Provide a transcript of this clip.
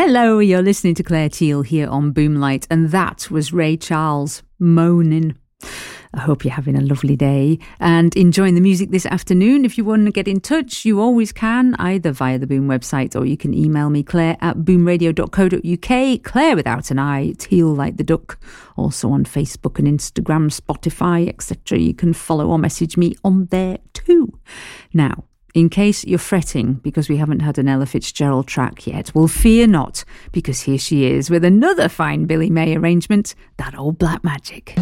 Hello, you're listening to Claire Teal here on Boomlight, and that was Ray Charles, Moaning. I hope you're having a lovely day and enjoying the music this afternoon. If you want to get in touch, you always can, either via the Boom website or you can email me, claire@boomradio.co.uk, Claire without an I, Teal like the duck. Also on Facebook and Instagram, Spotify, etc. You can follow or message me on there too. Now, in case you're fretting because we haven't had an Ella Fitzgerald track yet, well, fear not, because here she is with another fine Billy May arrangement, That Old Black Magic.